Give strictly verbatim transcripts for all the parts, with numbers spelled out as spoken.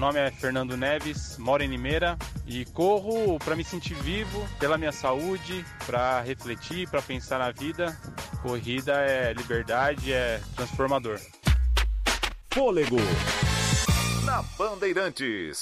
nome é Fernando Neves, moro em Limeira e corro para me sentir vivo, pela minha saúde, para refletir, para pensar na vida. Corrida é liberdade, é transformador. Fôlego na Bandeirantes.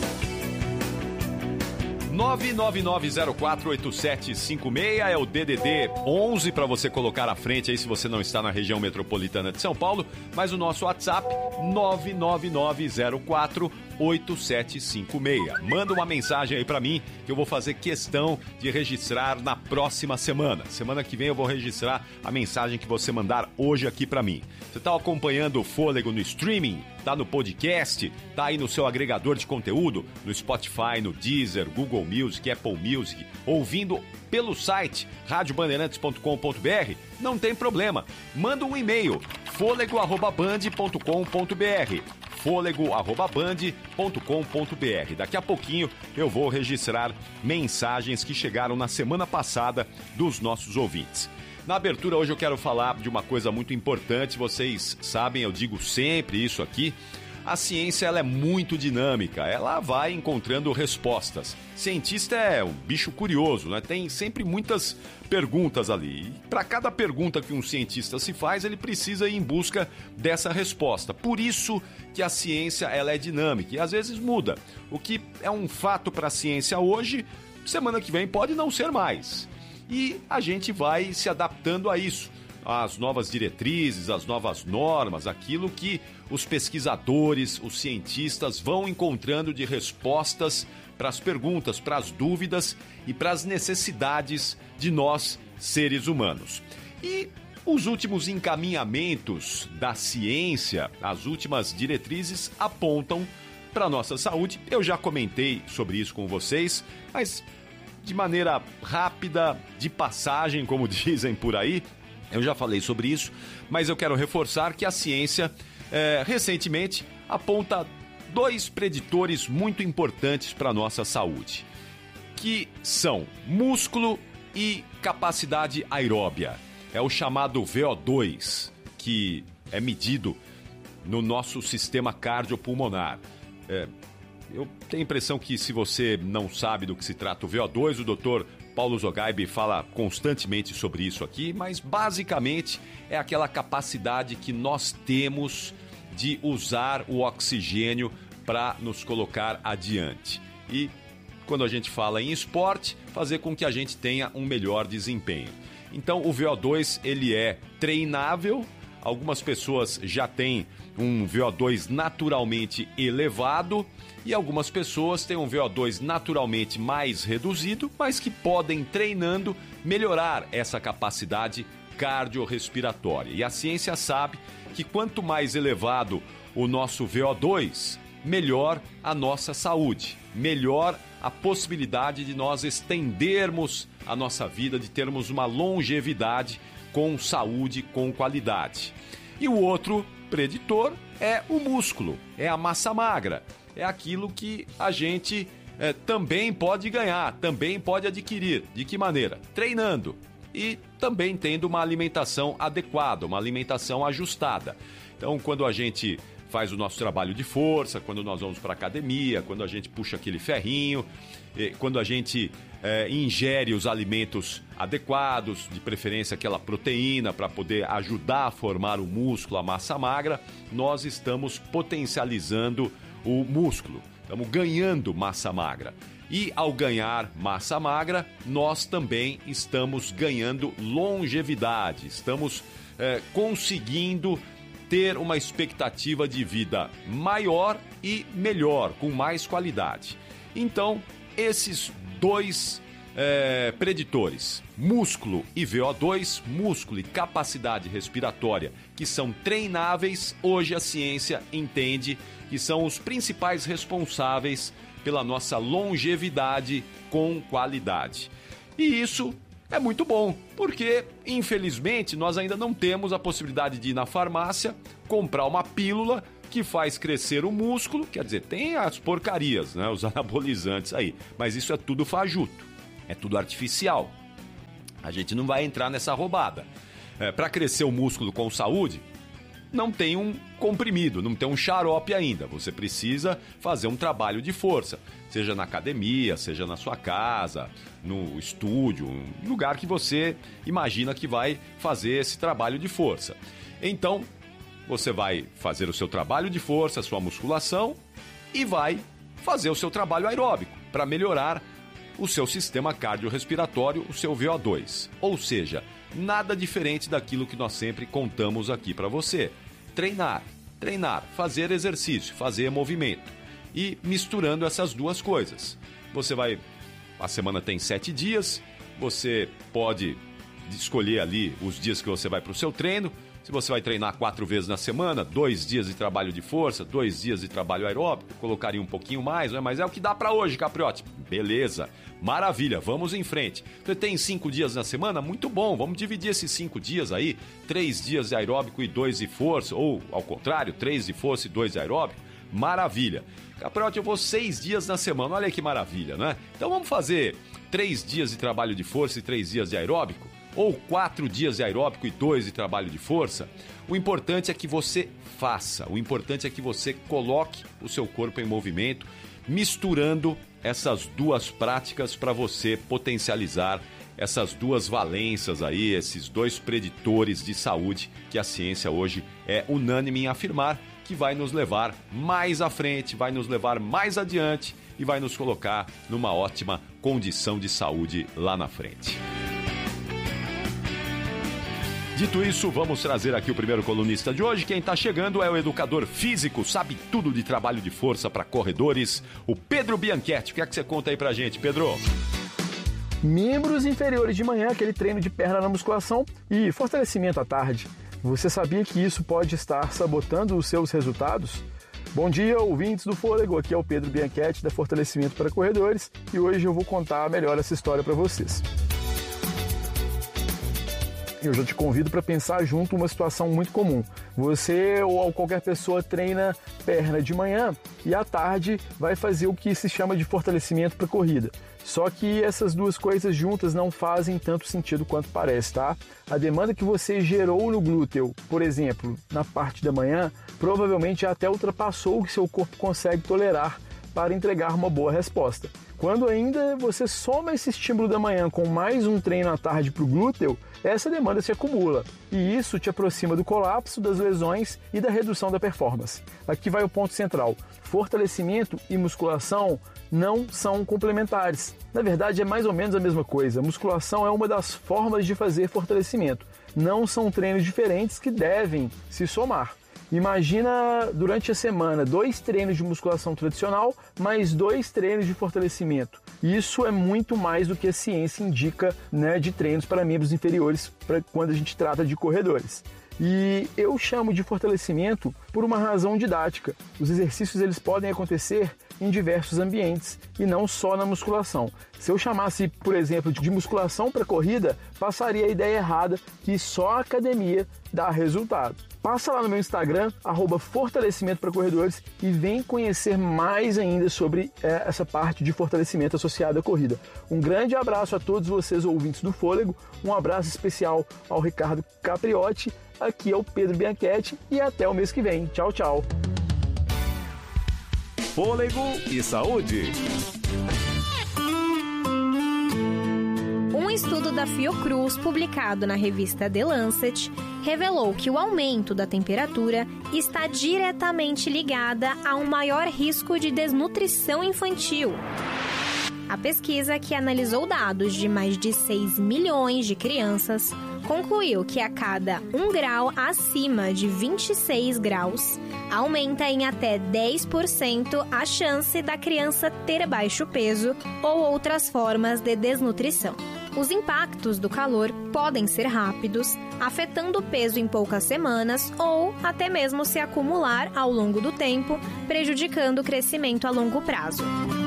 nove nove nove zero quatro oito sete cinco seis é o D D D onze para você colocar à frente aí se você não está na região metropolitana de São Paulo, mas o nosso WhatsApp nove nove nove zero quatro oito sete cinco seis. Manda uma mensagem aí para mim que eu vou fazer questão de registrar na próxima semana. Semana que vem eu vou registrar a mensagem que você mandar hoje aqui para mim. Você está acompanhando o Fôlego no streaming? Tá no podcast? Tá aí no seu agregador de conteúdo? No Spotify, no Deezer, Google Music, Apple Music, ouvindo pelo site rádio bandeirantes ponto com ponto b r? Não tem problema. Manda um e-mail, fôlego arroba band ponto com ponto b r. fôlego arroba band ponto com ponto b r. Daqui a pouquinho eu vou registrar mensagens que chegaram na semana passada dos nossos ouvintes. Na abertura hoje eu quero falar de uma coisa muito importante, vocês sabem, eu digo sempre isso aqui, a ciência ela é muito dinâmica, ela vai encontrando respostas. Cientista é um bicho curioso, né? Tem sempre muitas perguntas ali. E para cada pergunta que um cientista se faz, ele precisa ir em busca dessa resposta. Por isso que a ciência ela é dinâmica e às vezes muda. O que é um fato para a ciência hoje, semana que vem pode não ser mais. E a gente vai se adaptando a isso, às novas diretrizes, às novas normas, aquilo que os pesquisadores, os cientistas vão encontrando de respostas para as perguntas, para as dúvidas e para as necessidades de nós, seres humanos. E os últimos encaminhamentos da ciência, as últimas diretrizes apontam para a nossa saúde. Eu já comentei sobre isso com vocês, mas de maneira rápida, de passagem, como dizem por aí, eu já falei sobre isso, mas eu quero reforçar que a ciência, é, recentemente, aponta dois preditores muito importantes para a nossa saúde, que são músculo e capacidade aeróbia. É o chamado V O dois, que é medido no nosso sistema cardiopulmonar. É, eu tenho a impressão que se você não sabe do que se trata o V O dois, o doutor Paulo Zogaibe fala constantemente sobre isso aqui, mas basicamente é aquela capacidade que nós temos de usar o oxigênio para nos colocar adiante. E quando a gente fala em esporte, fazer com que a gente tenha um melhor desempenho. Então o V O dois ele é treinável. Algumas pessoas já têm um V O dois naturalmente elevado e algumas pessoas têm um V O dois naturalmente mais reduzido, mas que podem, treinando, melhorar essa capacidade cardiorrespiratória. E a ciência sabe que quanto mais elevado o nosso V O dois, melhor a nossa saúde, melhor a possibilidade de nós estendermos a nossa vida, de termos uma longevidade com saúde, com qualidade. E o outro preditor é o músculo, é a massa magra, é aquilo que a gente é, também pode ganhar, também pode adquirir. De que maneira? Treinando e também tendo uma alimentação adequada, uma alimentação ajustada. Então, quando a gente faz o nosso trabalho de força, quando nós vamos para a academia, quando a gente puxa aquele ferrinho, quando a gente é, ingere os alimentos adequados, de preferência aquela proteína para poder ajudar a formar o músculo, a massa magra, nós estamos potencializando o músculo, estamos ganhando massa magra. E ao ganhar massa magra, nós também estamos ganhando longevidade, estamos é, conseguindo ter uma expectativa de vida maior e melhor, com mais qualidade. Então, esses dois é, preditores, músculo e V O dois, músculo e capacidade respiratória, que são treináveis, hoje a ciência entende que são os principais responsáveis pela nossa longevidade com qualidade. E isso é muito bom, porque, infelizmente, nós ainda não temos a possibilidade de ir na farmácia, comprar uma pílula que faz crescer o músculo, quer dizer, tem as porcarias, né, os anabolizantes aí, mas isso é tudo fajuto, é tudo artificial. A gente não vai entrar nessa roubada. É, para crescer o músculo com saúde, não tem um comprimido, não tem um xarope ainda. Você precisa fazer um trabalho de força, seja na academia, seja na sua casa, no estúdio, um lugar que você imagina que vai fazer esse trabalho de força. Então, você vai fazer o seu trabalho de força, a sua musculação e vai fazer o seu trabalho aeróbico para melhorar o seu sistema cardiorrespiratório, o seu V O dois. Ou seja, nada diferente daquilo que nós sempre contamos aqui para você. Treinar, treinar, fazer exercício, fazer movimento. E misturando essas duas coisas. Você vai... A semana tem sete dias, você pode escolher ali os dias que você vai para o seu treino. Se você vai treinar quatro vezes na semana, dois dias de trabalho de força, dois dias de trabalho aeróbico, colocaria um pouquinho mais, né? Mas é o que dá para hoje, Capriotti. Beleza, maravilha, vamos em frente. Você tem cinco dias na semana? Muito bom, vamos dividir esses cinco dias aí, três dias de aeróbico e dois de força, ou ao contrário, três de força e dois de aeróbico. Maravilha. Capriotti, eu vou seis dias na semana, olha que maravilha, né? Então vamos fazer três dias de trabalho de força e três dias de aeróbico? Ou quatro dias de aeróbico e dois de trabalho de força? O importante é que você faça, o importante é que você coloque o seu corpo em movimento, misturando essas duas práticas para você potencializar essas duas valências aí, esses dois preditores de saúde que a ciência hoje é unânime em afirmar que vai nos levar mais à frente, vai nos levar mais adiante e vai nos colocar numa ótima condição de saúde lá na frente. Dito isso, vamos trazer aqui o primeiro colunista de hoje. Quem está chegando é o educador físico, sabe tudo de trabalho de força para corredores, o Pedro Bianchetti. O que é que você conta aí pra gente, Pedro? Membros inferiores de manhã, aquele treino de perna na musculação e fortalecimento à tarde. Você sabia que isso pode estar sabotando os seus resultados? Bom dia, ouvintes do Fôlego. Aqui é o Pedro Bianchetti, da Fortalecimento para Corredores, e hoje eu vou contar melhor essa história para vocês. Eu já te convido para pensar junto uma situação muito comum. Você ou qualquer pessoa treina perna de manhã e à tarde vai fazer o que se chama de fortalecimento para corrida. Só que essas duas coisas juntas não fazem tanto sentido quanto parece, tá? A demanda que você gerou no glúteo, por exemplo, na parte da manhã, provavelmente até ultrapassou o que seu corpo consegue tolerar para entregar uma boa resposta. Quando ainda você soma esse estímulo da manhã com mais um treino à tarde para o glúteo, essa demanda se acumula e isso te aproxima do colapso, das lesões e da redução da performance. Aqui vai o ponto central: fortalecimento e musculação não são complementares. Na verdade, é mais ou menos a mesma coisa. A musculação é uma das formas de fazer fortalecimento. Não são treinos diferentes que devem se somar. Imagina durante a semana dois treinos de musculação tradicional mais dois treinos de fortalecimento. Isso é muito mais do que a ciência indica, né, de treinos para membros inferiores pra quando a gente trata de corredores. E eu chamo de fortalecimento por uma razão didática. Os exercícios eles podem acontecer em diversos ambientes e não só na musculação. Se eu chamasse, por exemplo, de musculação para corrida, passaria a ideia errada que só a academia dá resultado. Passa lá no meu Instagram, arroba fortalecimento para corredores, e vem conhecer mais ainda sobre é, essa parte de fortalecimento associada à corrida. Um grande abraço a todos vocês, ouvintes do Fôlego, um abraço especial ao Ricardo Capriotti, aqui é o Pedro Bianchetti e até o mês que vem. Tchau, tchau! Fôlego e Saúde. Um estudo da Fiocruz, publicado na revista The Lancet, revelou que o aumento da temperatura está diretamente ligada a um maior risco de desnutrição infantil. A pesquisa, que analisou dados de mais de seis milhões de crianças, concluiu que a cada um grau acima de vinte e seis graus, aumenta em até dez por cento a chance da criança ter baixo peso ou outras formas de desnutrição. Os impactos do calor podem ser rápidos, afetando o peso em poucas semanas ou até mesmo se acumular ao longo do tempo, prejudicando o crescimento a longo prazo.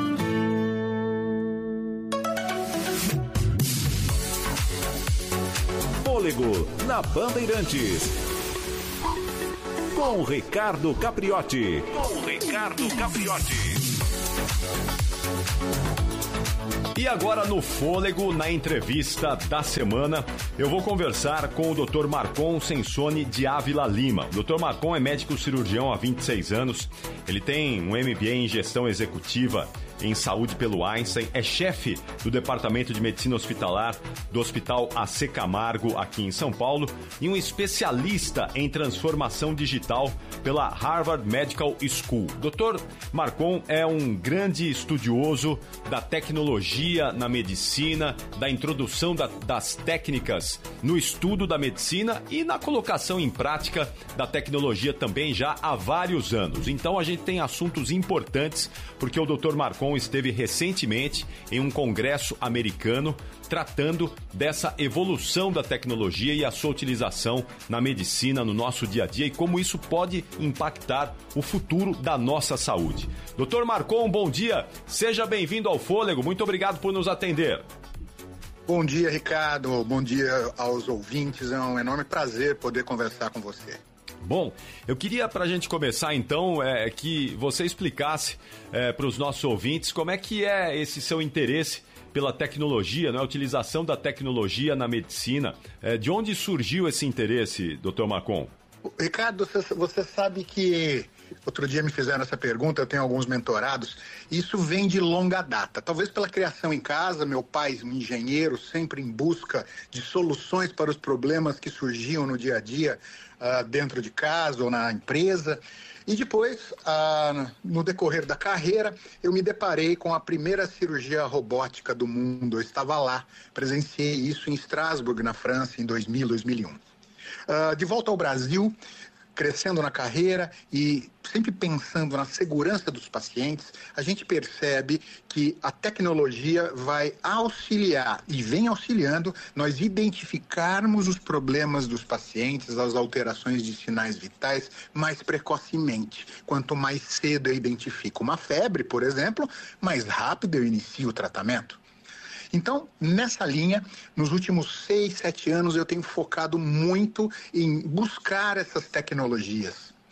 Fôlego na Bandeirantes. Com Ricardo Capriotti. Com Ricardo Capriotti. E agora no Fôlego, na entrevista da semana, eu vou conversar com o doutor Marcon Sensoni de Ávila Lima. O doutor Marcon é médico cirurgião há vinte e seis anos, ele tem um M B A em gestão executiva em saúde pelo Einstein, é chefe do Departamento de Medicina Hospitalar do Hospital A C Camargo, aqui em São Paulo, e um especialista em transformação digital pela Harvard Medical School. doutor Marcon é um grande estudioso da tecnologia na medicina, da introdução da, das técnicas no estudo da medicina e na colocação em prática da tecnologia também já há vários anos. Então a gente tem assuntos importantes, porque o doutor Marcon esteve recentemente em um congresso americano tratando dessa evolução da tecnologia e a sua utilização na medicina, no nosso dia a dia e como isso pode impactar o futuro da nossa saúde. doutor Marcon, bom dia, seja bem-vindo ao Fôlego, muito obrigado por nos atender. Bom dia, Ricardo, bom dia aos ouvintes, é um enorme prazer poder conversar com você. Bom, eu queria, para a gente começar, então, é, que você explicasse é, para os nossos ouvintes como é que é esse seu interesse pela tecnologia, né, a utilização da tecnologia na medicina. É, de onde surgiu esse interesse, doutor Marcon? Ricardo, você, você sabe que outro dia me fizeram essa pergunta, eu tenho alguns mentorados, isso vem de longa data, talvez pela criação em casa, meu pai um engenheiro, sempre em busca de soluções para os problemas que surgiam no dia a dia, uh, dentro de casa ou na empresa, e depois, uh, no decorrer da carreira, eu me deparei com a primeira cirurgia robótica do mundo, eu estava lá, presenciei isso em Estrasburgo, na França, em dois mil, dois mil e um. Uh, de volta ao Brasil, crescendo na carreira e sempre pensando na segurança dos pacientes, a gente percebe que a tecnologia vai auxiliar e vem auxiliando nós identificarmos os problemas dos pacientes, as alterações de sinais vitais mais precocemente. Quanto mais cedo eu identifico uma febre, por exemplo, mais rápido eu inicio o tratamento. Então, nessa linha, nos últimos seis, sete anos, eu tenho focado muito em buscar essas tecnologias.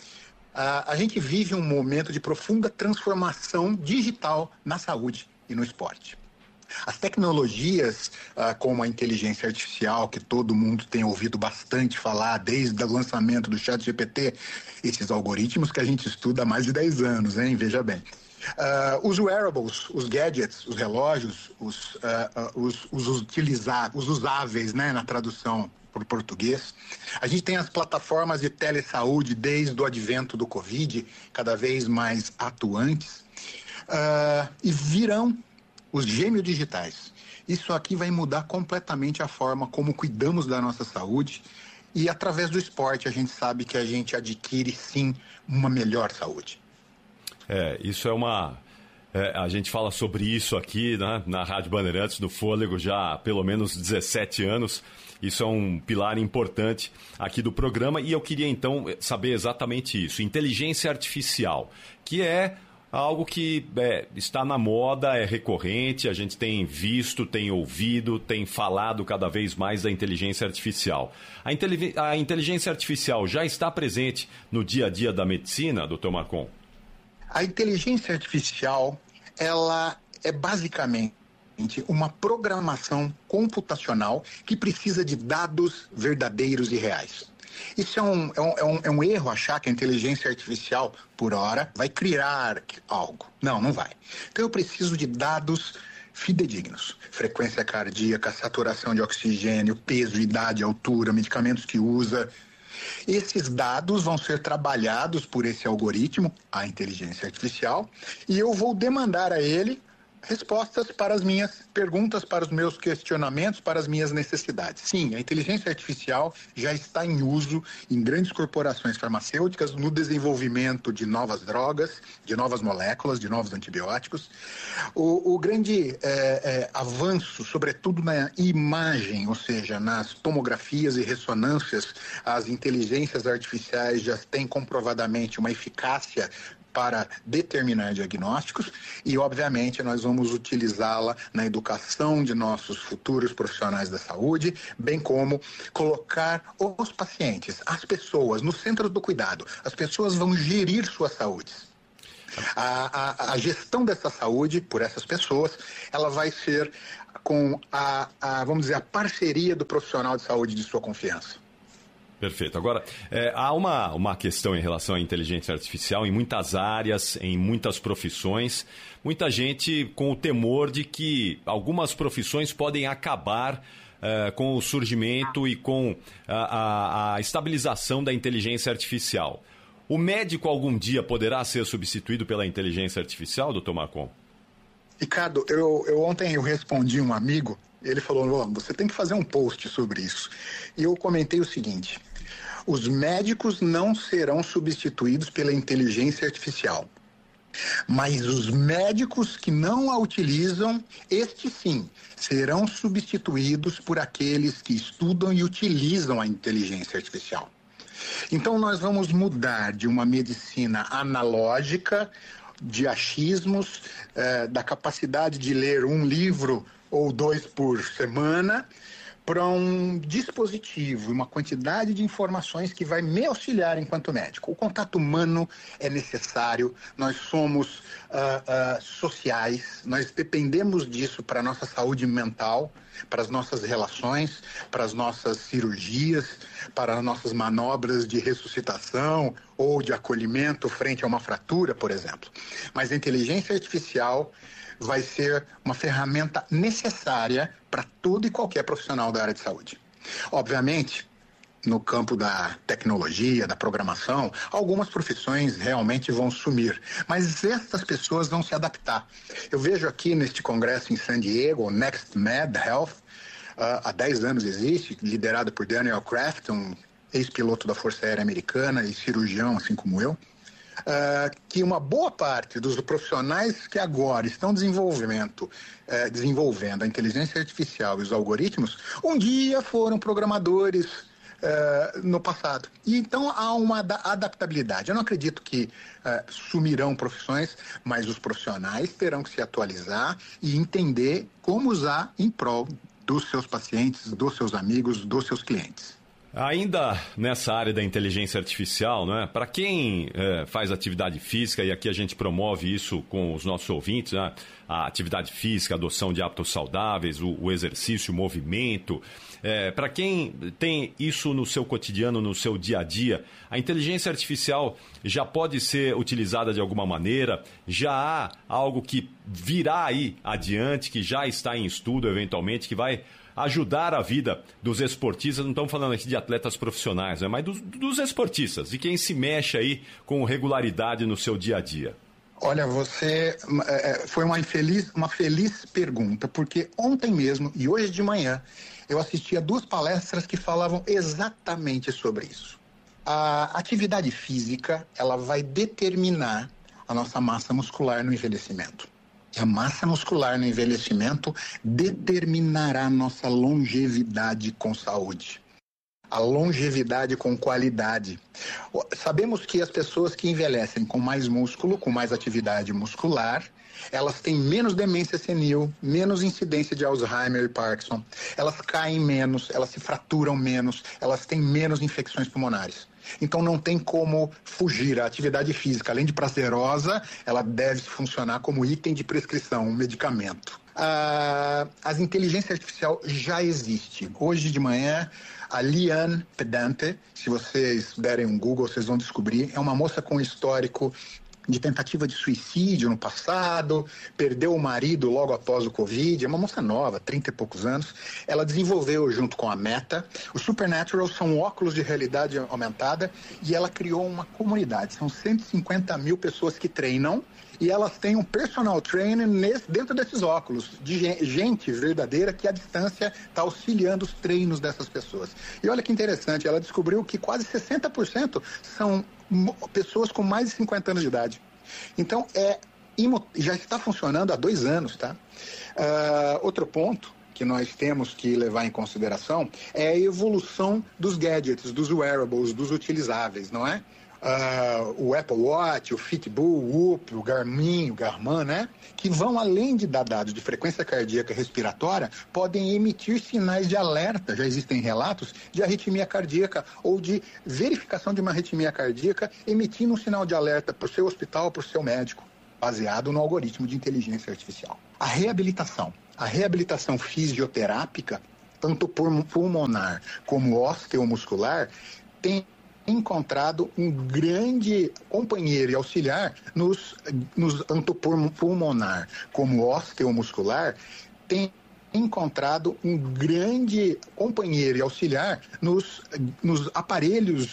Uh, a gente vive um momento de profunda transformação digital na saúde e no esporte. As tecnologias, uh, como a inteligência artificial, que todo mundo tem ouvido bastante falar desde o lançamento do ChatGPT, esses algoritmos que a gente estuda há mais de dez anos, hein? Veja bem. Uh, os wearables, os gadgets, os relógios, os, uh, uh, os, os, utilizar, os usáveis, né, na tradução para o português. A gente tem as plataformas de telesaúde desde o advento do Covid, cada vez mais atuantes. Uh, e virão os gêmeos digitais. Isso aqui vai mudar completamente a forma como cuidamos da nossa saúde. E através do esporte a gente sabe que a gente adquire, sim, uma melhor saúde. É, isso é uma... É, a gente fala sobre isso aqui, né, na Rádio Bandeirantes, no Fôlego, já há pelo menos dezessete anos. Isso é um pilar importante aqui do programa e eu queria então saber exatamente isso. Inteligência artificial, que é algo que é, está na moda, é recorrente, a gente tem visto, tem ouvido, tem falado cada vez mais da inteligência artificial. A, intelig- a inteligência artificial já está presente no dia a dia da medicina, doutor Marcon? A inteligência artificial, ela é basicamente uma programação computacional que precisa de dados verdadeiros e reais. Isso é um, é um, é um, é um erro achar que a inteligência artificial, por hora, vai criar algo. Não, não vai. Então eu preciso de dados fidedignos. Frequência cardíaca, saturação de oxigênio, peso, idade, altura, medicamentos que usa. Esses dados vão ser trabalhados por esse algoritmo, a inteligência artificial, e eu vou demandar a ele respostas para as minhas perguntas, para os meus questionamentos, para as minhas necessidades. Sim, a inteligência artificial já está em uso em grandes corporações farmacêuticas no desenvolvimento de novas drogas, de novas moléculas, de novos antibióticos. O, o grande é, é, avanço, sobretudo na imagem, ou seja, nas tomografias e ressonâncias, as inteligências artificiais já têm comprovadamente uma eficácia para determinar diagnósticos e, obviamente, nós vamos utilizá-la na educação de nossos futuros profissionais da saúde, bem como colocar os pacientes, as pessoas, no centro do cuidado. As pessoas vão gerir suas saúdes. A, a, a gestão dessa saúde por essas pessoas, ela vai ser com a, a, vamos dizer, a parceria do profissional de saúde de sua confiança. Perfeito. Agora, é, há uma, uma questão em relação à inteligência artificial em muitas áreas, em muitas profissões. Muita gente com o temor de que algumas profissões podem acabar é, com o surgimento e com a, a, a estabilização da inteligência artificial. O médico algum dia poderá ser substituído pela inteligência artificial, doutor Marcon? Ricardo, eu, eu ontem eu respondi um amigo, ele falou, oh, você tem que fazer um post sobre isso. E eu comentei o seguinte, os médicos não serão substituídos pela inteligência artificial, mas os médicos que não a utilizam, estes sim, serão substituídos por aqueles que estudam e utilizam a inteligência artificial. Então nós vamos mudar de uma medicina analógica, de achismos, eh, da capacidade de ler um livro ou dois por semana, para um dispositivo, uma quantidade de informações que vai me auxiliar enquanto médico. O contato humano é necessário, nós somos uh, uh, sociais, nós dependemos disso para a nossa saúde mental, para as nossas relações, para as nossas cirurgias, para as nossas manobras de ressuscitação ou de acolhimento frente a uma fratura, por exemplo. Mas a inteligência artificial vai ser uma ferramenta necessária para todo e qualquer profissional da área de saúde. Obviamente, no campo da tecnologia, da programação, algumas profissões realmente vão sumir, mas essas pessoas vão se adaptar. Eu vejo aqui neste congresso em San Diego, o NextMed Health, uh, há dez anos existe, liderado por Daniel Kraft, um ex-piloto da Força Aérea Americana e cirurgião, assim como eu, Uh, que uma boa parte dos profissionais que agora estão desenvolvendo, uh, desenvolvendo a inteligência artificial e os algoritmos, um dia foram programadores uh, no passado. E então há uma ad- adaptabilidade. Eu não acredito que uh, sumirão profissões, mas os profissionais terão que se atualizar e entender como usar em prol dos seus pacientes, dos seus amigos, dos seus clientes. Ainda nessa área da inteligência artificial, né? Para quem é, faz atividade física, e aqui a gente promove isso com os nossos ouvintes, né? A atividade física, a adoção de hábitos saudáveis, o, o exercício, o movimento. É, para quem tem isso no seu cotidiano, no seu dia a dia, a inteligência artificial já pode ser utilizada de alguma maneira? Já há algo que virá aí adiante, que já está em estudo eventualmente, que vai ajudar a vida dos esportistas? Não estamos falando aqui de atletas profissionais, né? Mas dos, dos esportistas, de quem se mexe aí com regularidade no seu dia a dia. Olha, você é, foi uma infeliz, uma feliz pergunta, porque ontem mesmo e hoje de manhã eu assisti a duas palestras que falavam exatamente sobre isso. A atividade física, ela vai determinar a nossa massa muscular no envelhecimento. E a massa muscular no envelhecimento determinará a nossa longevidade com saúde. A longevidade com qualidade. Sabemos que as pessoas que envelhecem com mais músculo, com mais atividade muscular, elas têm menos demência senil, menos incidência de Alzheimer e Parkinson, elas caem menos, elas se fraturam menos, elas têm menos infecções pulmonares. Então não tem como fugir. A atividade física, além de prazerosa, ela deve funcionar como item de prescrição, um medicamento. Ah, as inteligência artificial já existe. Hoje de manhã, a Liane Pedante, se vocês derem um Google, vocês vão descobrir, é uma moça com histórico de tentativa de suicídio no passado, perdeu o marido logo após o Covid, é uma moça nova, trinta e poucos anos. Ela desenvolveu junto com a Meta, o Supernatural são óculos de realidade aumentada e ela criou uma comunidade, são cento e cinquenta mil pessoas que treinam e elas têm um personal trainer nesse, dentro desses óculos, de gente verdadeira que à distância está auxiliando os treinos dessas pessoas. E olha que interessante, ela descobriu que quase sessenta por cento são pessoas com mais de cinquenta anos de idade. Então, é, já está funcionando há dois anos, tá? Uh, outro ponto que nós temos que levar em consideração é a evolução dos gadgets, dos wearables, dos utilizáveis, não é? uh, o Apple Watch, o Fitbit, o Whoop, o Garmin, o Garmin, né? Que vão, além de dar dados de frequência cardíaca e respiratória, podem emitir sinais de alerta. Já existem relatos de arritmia cardíaca ou de verificação de uma arritmia cardíaca, emitindo um sinal de alerta para o seu hospital, para o seu médico, baseado no algoritmo de inteligência artificial. A reabilitação. A reabilitação fisioterápica, tanto pulmonar como osteomuscular, tem encontrado um grande companheiro e auxiliar nos, nos tanto pulmonar como osteomuscular, tem encontrado um grande companheiro e auxiliar nos, nos aparelhos